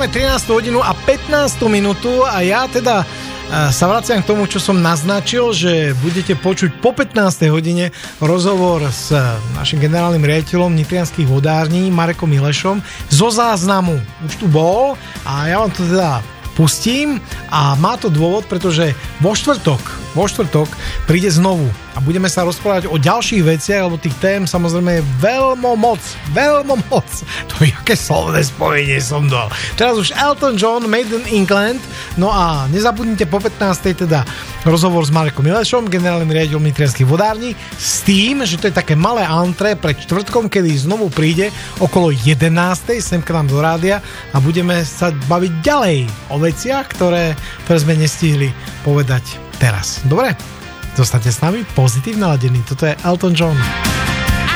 Máme 13. hodinu a 15. minútu a ja teda sa vraciam k tomu, čo som naznačil, že budete počuť po 15. hodine rozhovor s našim generálnym riaditeľom nitrianskych vodární Marekom Milešom zo záznamu. Už tu bol a ja vám to teda pustím a má to dôvod, pretože vo štvrtok príde znovu a budeme sa rozprávať o ďalších veciach, lebo tých tém samozrejme je veľmi moc. To je aké slovné spojenie som dal. Teraz už Elton John, Made in England, no a nezabudnite po 15. teda rozhovor s Marekom Milešom, generálnym riaditeľom nitrianskych vodární, s tým, že to je také malé antré pred čtvrtkom, kedy znovu príde okolo 11. sem k nám do rádia a budeme sa baviť ďalej o veciach, ktoré sme nestihli povedať teraz. Dobre? Zostaňte s nami pozitívne naladení. Toto je Elton John.